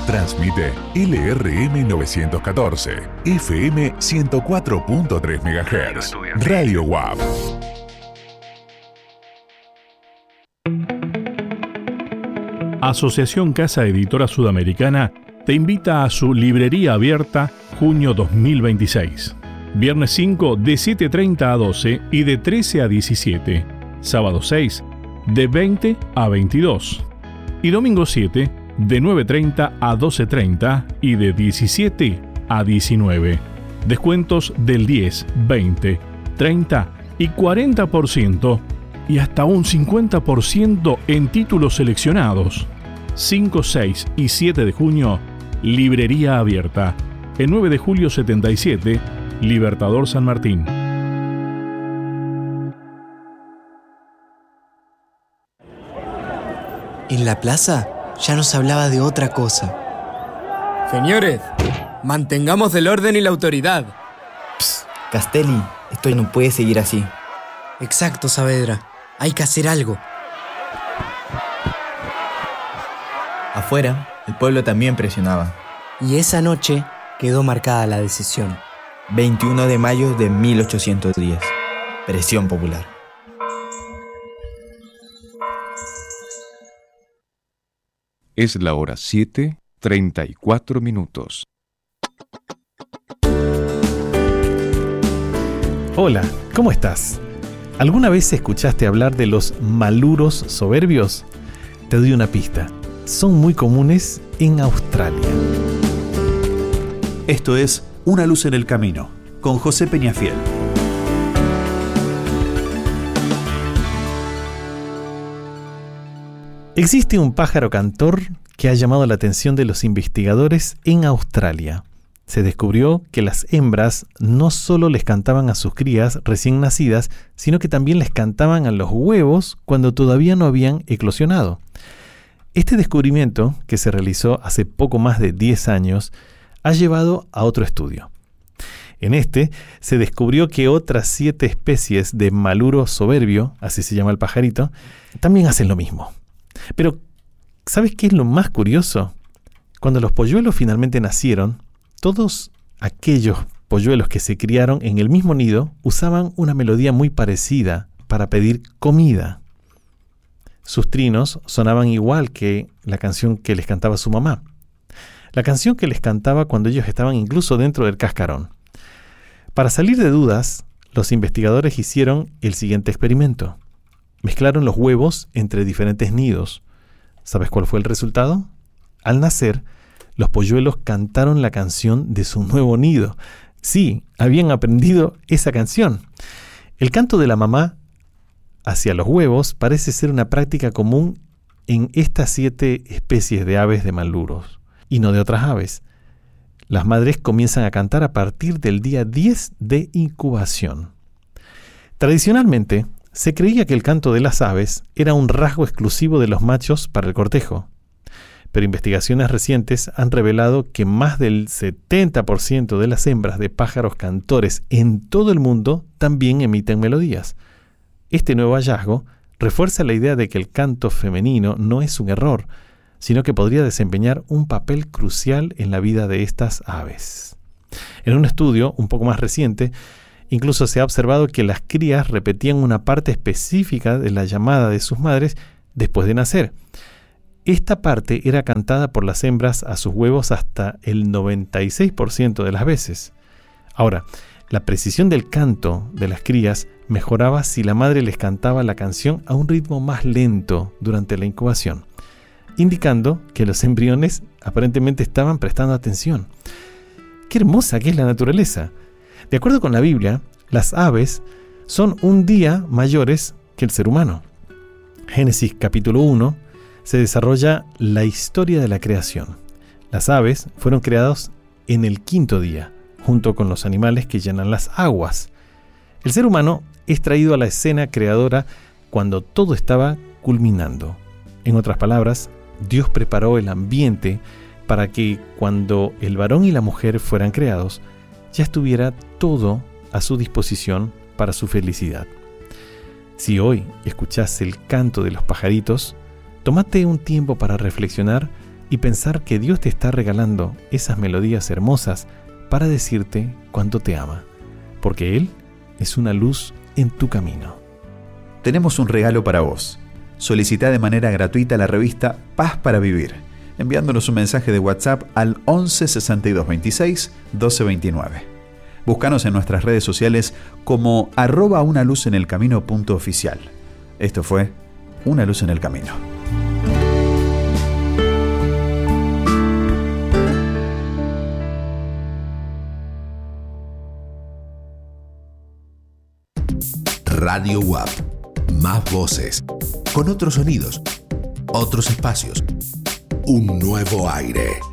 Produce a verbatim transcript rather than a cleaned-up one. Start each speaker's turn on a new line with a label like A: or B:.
A: Transmite L R M novecientos catorce, F M ciento cuatro punto tres megahertz. Radio U A P.
B: Asociación Casa Editora Sudamericana te invita a su librería abierta junio dos mil veintiséis. Viernes cinco de siete treinta a doce y de trece a diecisiete. Sábado seis de veinte a veintidós. Y domingo siete de nueve treinta a doce treinta y de diecisiete a diecinueve. Descuentos del diez, veinte, treinta y cuarenta por ciento y hasta un cincuenta por ciento en títulos seleccionados. cinco, seis y siete de junio, librería abierta. El nueve de julio setenta y siete, Libertador San Martín.
C: En la plaza ya nos hablaba de otra cosa.
D: Señores, mantengamos el orden y la autoridad.
E: Psst, Castelli, esto no puede seguir así.
C: Exacto, Saavedra. Hay que hacer algo.
E: Afuera, el pueblo también presionaba.
C: Y esa noche quedó marcada la decisión.
E: veintiuno de mayo de mil ochocientos diez. Presión popular.
F: Es la hora siete, treinta y cuatro minutos.
G: Hola, ¿cómo estás? ¿Alguna vez escuchaste hablar de los maluros soberbios? Te doy una pista. Son muy comunes en Australia.
H: Esto es Una luz en el camino, con José Peñafiel.
G: Existe un pájaro cantor que ha llamado la atención de los investigadores en Australia. Se descubrió que las hembras no solo les cantaban a sus crías recién nacidas, sino que también les cantaban a los huevos cuando todavía no habían eclosionado. Este descubrimiento, que se realizó hace poco más de diez años, ha llevado a otro estudio. En este se descubrió que otras siete especies de maluro soberbio, así se llama el pajarito, también hacen lo mismo. Pero, ¿sabes qué es lo más curioso? Cuando los polluelos finalmente nacieron, todos aquellos polluelos que se criaron en el mismo nido usaban una melodía muy parecida para pedir comida. Sus trinos sonaban igual que la canción que les cantaba su mamá. La canción que les cantaba cuando ellos estaban incluso dentro del cascarón. Para salir de dudas, los investigadores hicieron el siguiente experimento. Mezclaron los huevos entre diferentes nidos. ¿Sabes cuál fue el resultado? Al nacer, los polluelos cantaron la canción de su nuevo nido. Sí, habían aprendido esa canción. El canto de la mamá hacia los huevos parece ser una práctica común en estas siete especies de aves de maluros, y no de otras aves. Las madres comienzan a cantar a partir del día diez de incubación. Tradicionalmente, se creía que el canto de las aves era un rasgo exclusivo de los machos para el cortejo, pero investigaciones recientes han revelado que más del setenta por ciento de las hembras de pájaros cantores en todo el mundo también emiten melodías. Este nuevo hallazgo refuerza la idea de que el canto femenino no es un error, sino que podría desempeñar un papel crucial en la vida de estas aves. En un estudio un poco más reciente, incluso se ha observado que las crías repetían una parte específica de la llamada de sus madres después de nacer. Esta parte era cantada por las hembras a sus huevos hasta el noventa y seis por ciento de las veces. Ahora, la precisión del canto de las crías mejoraba si la madre les cantaba la canción a un ritmo más lento durante la incubación, indicando que los embriones aparentemente estaban prestando atención. ¡Qué hermosa que es la naturaleza! De acuerdo con la Biblia, las aves son un día mayores que el ser humano. Génesis capítulo uno se desarrolla la historia de la creación. Las aves fueron creadas en el quinto día, junto con los animales que llenan las aguas. El ser humano es traído a la escena creadora cuando todo estaba culminando. En otras palabras, Dios preparó el ambiente para que cuando el varón y la mujer fueran creados, ya estuviera todo a su disposición para su felicidad. Si hoy escuchás el canto de los pajaritos, tómate un tiempo para reflexionar y pensar que Dios te está regalando esas melodías hermosas para decirte cuánto te ama, porque Él es una luz en tu camino.
H: Tenemos un regalo para vos. Solicita de manera gratuita la revista Paz para Vivir, enviándonos un mensaje de WhatsApp al once sesenta y dos veintiséis doce veintinueve. Búscanos en nuestras redes sociales como arroba una luz en el camino punto oficial. Esto fue Una Luz en el Camino.
I: Radio W A P. Más voces, con otros sonidos, otros espacios, un nuevo aire.